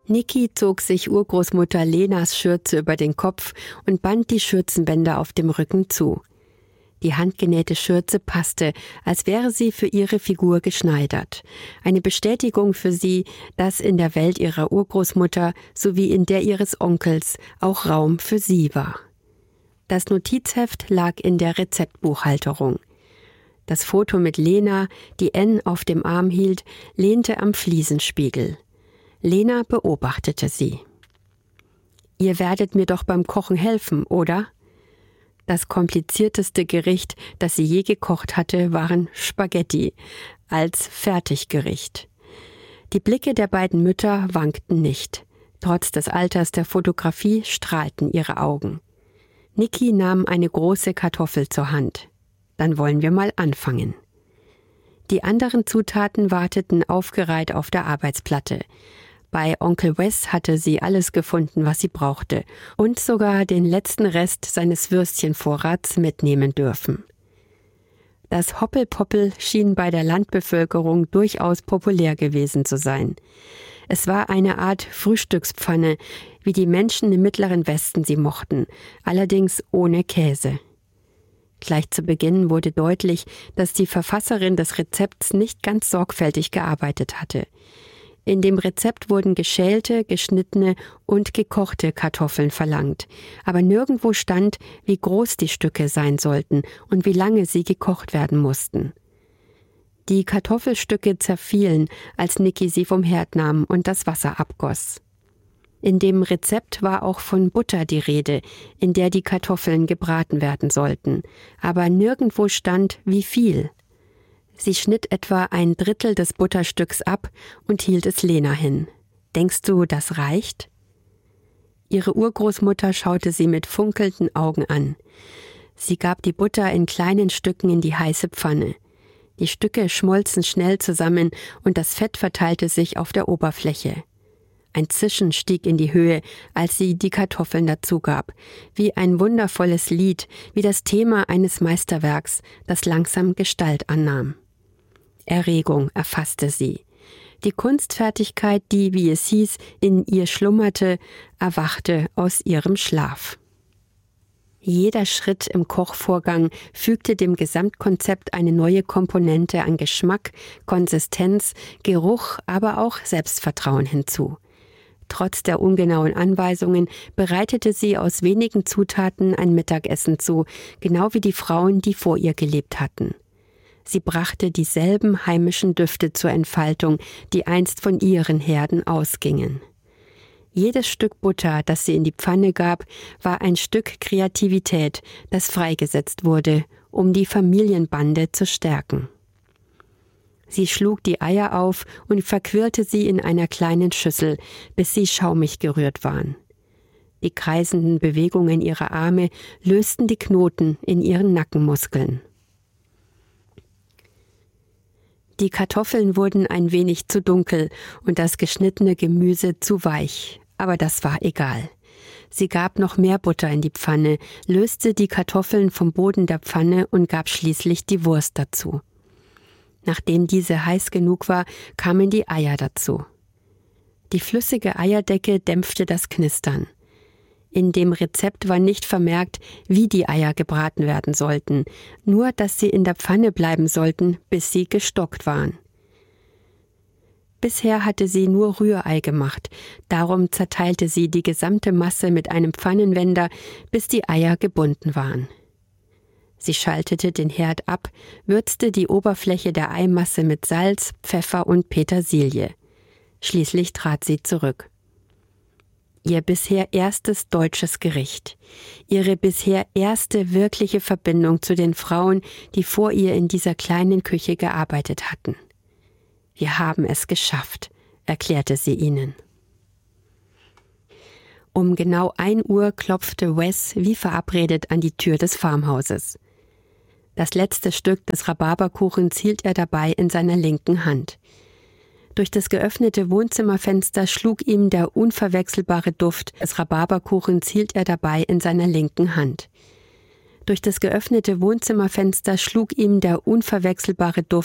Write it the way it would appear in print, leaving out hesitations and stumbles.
Niki zog sich Urgroßmutter Lenas Schürze über den Kopf und band die Schürzenbänder auf dem Rücken zu. Die handgenähte Schürze passte, als wäre sie für ihre Figur geschneidert. Eine Bestätigung für sie, dass in der Welt ihrer Urgroßmutter sowie in der ihres Onkels auch Raum für sie war. Das Notizheft lag in der Rezeptbuchhalterung. Das Foto mit Lena, die N auf dem Arm hielt, lehnte am Fliesenspiegel. Lena beobachtete sie. »Ihr werdet mir doch beim Kochen helfen, oder?« Das komplizierteste Gericht, das sie je gekocht hatte, waren Spaghetti als Fertiggericht. Die Blicke der beiden Mütter wankten nicht. Trotz des Alters der Fotografie strahlten ihre Augen. Niki nahm eine große Kartoffel zur Hand. »Dann wollen wir mal anfangen.« Die anderen Zutaten warteten aufgereiht auf der Arbeitsplatte. Bei Onkel Wes hatte sie alles gefunden, was sie brauchte, und sogar den letzten Rest seines Würstchenvorrats mitnehmen dürfen. Das Hoppelpoppel schien bei der Landbevölkerung durchaus populär gewesen zu sein. Es war eine Art Frühstückspfanne, wie die Menschen im Mittleren Westen sie mochten, allerdings ohne Käse. Gleich zu Beginn wurde deutlich, dass die Verfasserin des Rezepts nicht ganz sorgfältig gearbeitet hatte. In dem Rezept wurden geschälte, geschnittene und gekochte Kartoffeln verlangt, aber nirgendwo stand, wie groß die Stücke sein sollten und wie lange sie gekocht werden mussten. Die Kartoffelstücke zerfielen, als Niki sie vom Herd nahm und das Wasser abgoss. In dem Rezept war auch von Butter die Rede, in der die Kartoffeln gebraten werden sollten, aber nirgendwo stand, wie viel. Sie schnitt etwa 1/3 des Butterstücks ab und hielt es Lena hin. »Denkst du, das reicht?« Ihre Urgroßmutter schaute sie mit funkelnden Augen an. Sie gab die Butter in kleinen Stücken in die heiße Pfanne. Die Stücke schmolzen schnell zusammen und das Fett verteilte sich auf der Oberfläche. Ein Zischen stieg in die Höhe, als sie die Kartoffeln dazugab, wie ein wundervolles Lied, wie das Thema eines Meisterwerks, das langsam Gestalt annahm. Erregung erfasste sie. Die Kunstfertigkeit, die, wie es hieß, in ihr schlummerte, erwachte aus ihrem Schlaf. Jeder Schritt im Kochvorgang fügte dem Gesamtkonzept eine neue Komponente an Geschmack, Konsistenz, Geruch, aber auch Selbstvertrauen hinzu. Trotz der ungenauen Anweisungen bereitete sie aus wenigen Zutaten ein Mittagessen zu, genau wie die Frauen, die vor ihr gelebt hatten. Sie brachte dieselben heimischen Düfte zur Entfaltung, die einst von ihren Herden ausgingen. Jedes Stück Butter, das sie in die Pfanne gab, war ein Stück Kreativität, das freigesetzt wurde, um die Familienbande zu stärken. Sie schlug die Eier auf und verquirlte sie in einer kleinen Schüssel, bis sie schaumig gerührt waren. Die kreisenden Bewegungen ihrer Arme lösten die Knoten in ihren Nackenmuskeln. Die Kartoffeln wurden ein wenig zu dunkel und das geschnittene Gemüse zu weich, aber das war egal. Sie gab noch mehr Butter in die Pfanne, löste die Kartoffeln vom Boden der Pfanne und gab schließlich die Wurst dazu. Nachdem diese heiß genug war, kamen die Eier dazu. Die flüssige Eierdecke dämpfte das Knistern. In dem Rezept war nicht vermerkt, wie die Eier gebraten werden sollten, nur dass sie in der Pfanne bleiben sollten, bis sie gestockt waren. Bisher hatte sie nur Rührei gemacht, darum zerteilte sie die gesamte Masse mit einem Pfannenwender, bis die Eier gebunden waren. Sie schaltete den Herd ab, würzte die Oberfläche der Eimasse mit Salz, Pfeffer und Petersilie. Schließlich trat sie zurück. Ihr bisher erstes deutsches Gericht. Ihre bisher erste wirkliche Verbindung zu den Frauen, die vor ihr in dieser kleinen Küche gearbeitet hatten. »Wir haben es geschafft«, erklärte sie ihnen. Um genau 1 Uhr klopfte Wes wie verabredet an die Tür des Farmhauses. Das letzte Stück des Rhabarberkuchens hielt er dabei in seiner linken Hand. Durch das geöffnete Wohnzimmerfenster schlug ihm der unverwechselbare Duft des Rhabarberkuchens hielt er dabei in seiner linken Hand. Durch das geöffnete Wohnzimmerfenster schlug ihm der unverwechselbare Duft